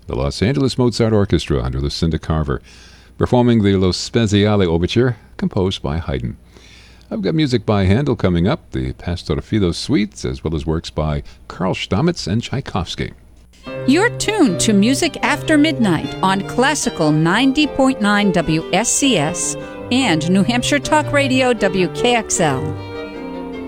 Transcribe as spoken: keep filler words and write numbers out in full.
the Los Angeles Mozart Orchestra under Lucinda Carver, performing the Lo Speziale Overture, composed by Haydn. I've got music by Handel coming up, the Pastor Fido suites, as well as works by Karl Stamitz and Tchaikovsky. You're tuned to Music After Midnight on Classical ninety point nine W S C S and New Hampshire Talk Radio W K X L.